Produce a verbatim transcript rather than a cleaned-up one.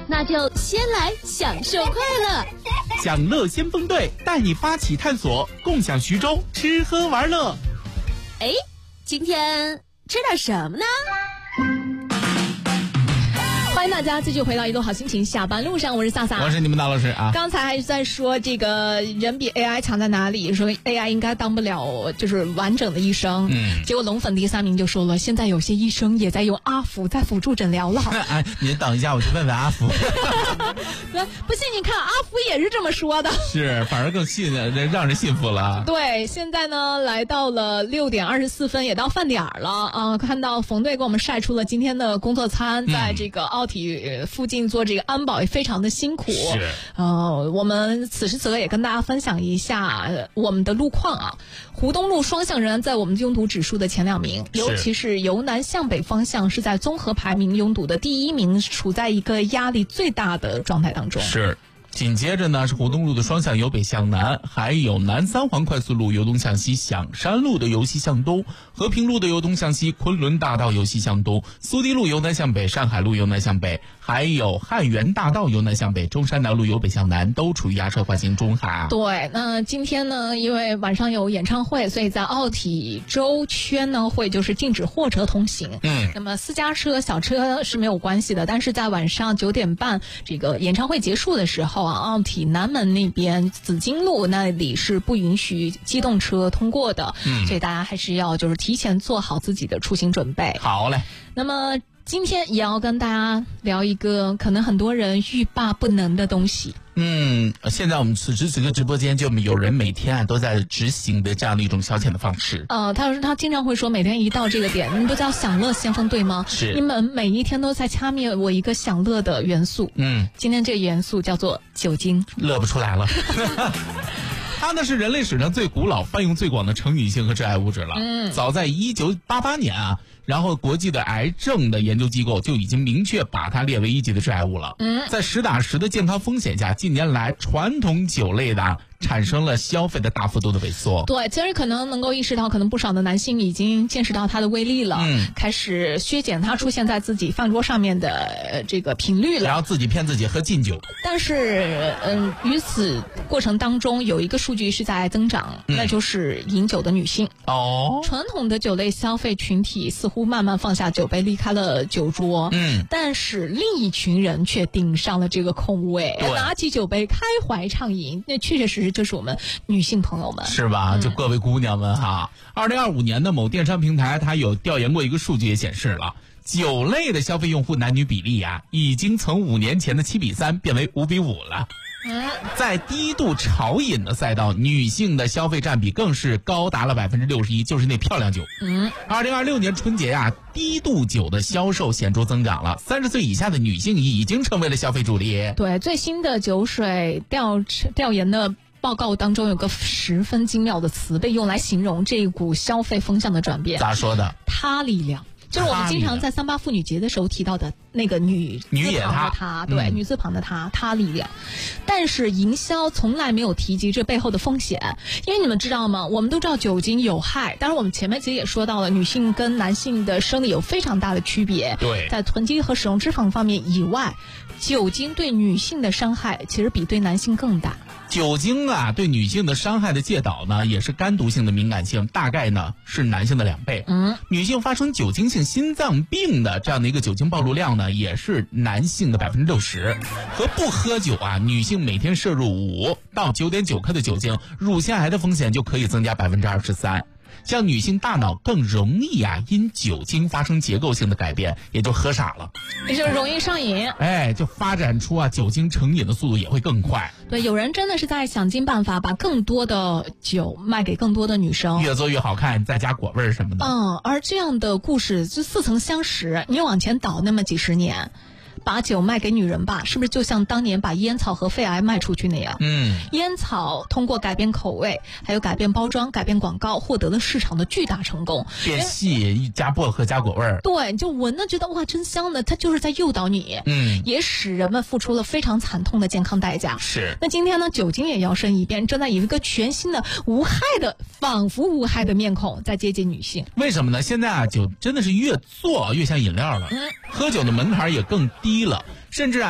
那就先来享受快乐。 享乐先锋队带你发起探索，共享徐州吃喝玩乐。 哎，今天吃点什么呢？欢迎大家继续回到一路好心情下班路上，我是萨萨， 我是你们大老师啊。 刚才还是在说这个人比 A I 强在哪里，说 A I 应该当不了就是完整的医生。嗯，结果龙粉第三名就说了，现在有些医生也在用阿福在辅助诊疗了。 哎，你等一下，我去问问阿福。 不信你看，阿福也是这么说的。 是，反而更信，让人信服了。 对，现在呢来到了六点二十四分，也到饭点了啊、呃！看到冯队给我们晒出了今天的工作餐，在这个奥体附近做这个安保也非常的辛苦。 是， 呃，我们此时此刻也跟大家分享一下我们的路况啊。湖东路双向仍然在我们拥堵指数的前两名，尤其是由南向北方向是在综合排名拥堵的第一名，处在一个压力最大的状态当中。 是。紧接着呢是湖东路的双向由北向南，还有南三环快速路由东向西，响山路的由西向东，和平路的由东向西，昆仑大道由西向东，苏堤路由南向北，上海路由南向北，还有汉源大道由南向北，中山南路由北向南，都处于压车缓行中哈。 对，那今天呢，因为晚上有演唱会，所以在奥体周圈呢会就是禁止货车通行。嗯，那么私家车、小车是没有关系的，但是在晚上九点半这个演唱会结束的时候。奥体南门那边紫金路那里是不允许机动车通过的，嗯，所以大家还是要就是提前做好自己的出行准备。 好嘞。 那么今天也要跟大家聊一个可能很多人欲罢不能的东西。 嗯，现在我们此时此刻直播间就有人每天啊都在执行的这样的一种消遣的方式。 呃，他他经常会说，每天一到这个点，你们不叫享乐先锋队吗？ 是， 你们每一天都在掐灭我一个享乐的元素。嗯，今天这个元素叫做酒精， 乐不出来了。它呢是人类史上最古老、泛用最广的成瘾性和致癌物质了。嗯，早在一九八八年啊，然后国际的癌症的研究机构就已经明确把它列为一级的致癌物了。嗯，在实打实的健康风险下，近年来传统酒类的产生了消费的大幅度的萎缩。 对，其实可能能够意识到，可能不少的男性已经见识到它的威力了，嗯，开始削减它出现在自己饭桌上面的、呃、这个频率了， 然后自己骗自己喝禁酒。 但是，嗯，与此过程当中有一个数据是在增长，嗯、那就是饮酒的女性。哦，传统的酒类消费群体似乎慢慢放下酒杯，离开了酒桌，嗯，但是另一群人却顶上了这个空位，拿起酒杯开怀畅饮，那确确实实就是我们女性朋友们， 是吧？就各位姑娘们哈。二零二五年的某电商平台，它有调研过一个数据，也显示了酒类的消费用户男女比例啊，已经从五年前的七比三变为五比五了。在低度潮饮的赛道，女性的消费占比更是高达了百分之六十一，就是那漂亮酒。嗯，二零二六年春节啊，低度酒的销售显著增长了，三十岁以下的女性已经成为了消费主力。 对，最新的酒水调调研的报告当中有个十分精妙的词被用来形容这一股消费风向的转变。 咋说的？ 他力量。就是我们经常在三八妇女节的时候提到的那个女女也她， 她对、嗯、女字旁的她，她力量。但是营销从来没有提及这背后的风险，因为你们知道吗？我们都知道酒精有害，当然我们前面其实也说到了，女性跟男性的生理有非常大的区别。 对， 在囤积和使用脂肪方面以外，酒精对女性的伤害其实比对男性更大。 酒精啊，对女性的伤害的介导呢，也是肝毒性的敏感性，大概呢是男性的两倍。嗯，女性发生酒精性心脏病的这样的一个酒精暴露量呢，也是男性的百分之六十。和不喝酒啊，女性每天摄入五到九点九克的酒精，乳腺癌的风险就可以增加百分之二十三。像女性大脑更容易啊因酒精发生结构性的改变，也就喝傻了， 也就容易上瘾。 哎，就发展出啊酒精成瘾的速度也会更快。 对，有人真的是在想尽办法把更多的酒卖给更多的女生， 越做越好看，再加果味什么的。 嗯，而这样的故事就似曾相识，你往前倒那么几十年。把酒卖给女人吧，是不是就像当年把烟草和肺癌卖出去那样？嗯，烟草通过改变口味，还有改变包装、改变广告，获得了市场的巨大成功。 变细，加薄荷、加果味儿。 对，就闻了觉得哇，真香的，它就是在诱导你。嗯，也使人们付出了非常惨痛的健康代价。 是。 那今天呢，酒精也摇身一变，正在以一个全新的、无害的、仿佛无害的面孔在接近女性。 为什么呢？现在啊，酒真的是越做越像饮料了。嗯，喝酒的门槛也更低了，甚至啊。